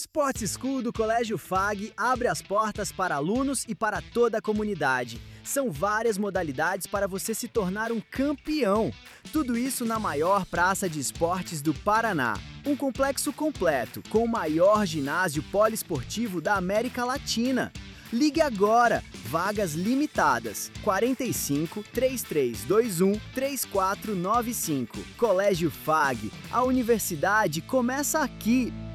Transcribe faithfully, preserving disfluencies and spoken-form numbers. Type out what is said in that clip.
Sports School do Colégio F A G abre as portas para alunos e para toda a comunidade. São várias modalidades para você se tornar um campeão. Tudo isso na maior praça de esportes do Paraná. Um complexo completo, com o maior ginásio poliesportivo da América Latina. Ligue agora, vagas limitadas, quarenta e cinco, trinta e três vinte e um, trinta e quatro noventa e cinco. Colégio F A G, a universidade começa aqui.